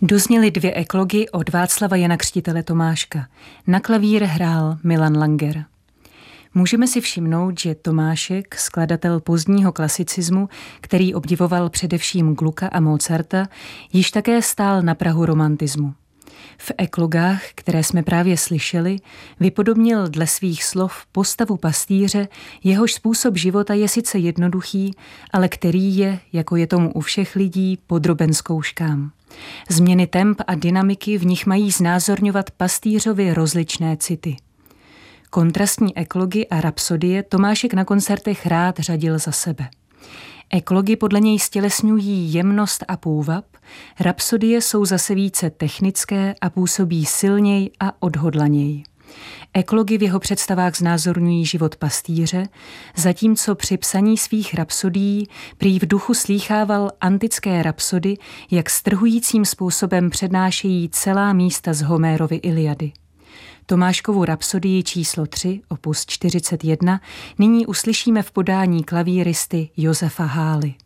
Dozněly 2 eklogy od Václava Jana Křtitele Tomáška. Na klavír hrál Milan Langer. Můžeme si všimnout, že Tomášek, skladatel pozdního klasicismu, který obdivoval především Glucka a Mozarta, již také stál na prahu romantismu. V eklogách, které jsme právě slyšeli, vypodobnil dle svých slov postavu pastýře, jehož způsob života je sice jednoduchý, ale který je, jako je tomu u všech lidí, podroben zkouškám. Změny temp a dynamiky v nich mají znázorňovat pastýřovy rozličné city. Kontrastní eklogy a rapsodie Tomášek na koncertech rád řadil za sebe. Eklogy podle něj stělesňují jemnost a půvab, rapsodie jsou zase více technické a působí silněji a odhodlaněji. Eklogy v jeho představách znázorňují život pastýře, zatímco při psaní svých rapsodií prý v duchu slýchával antické rapsody, jak strhujícím způsobem přednášejí celá místa z Homérovy Iliady. Tomáškovu rapsodii číslo 3, opus 41, nyní uslyšíme v podání klavíristy Josefa Hály.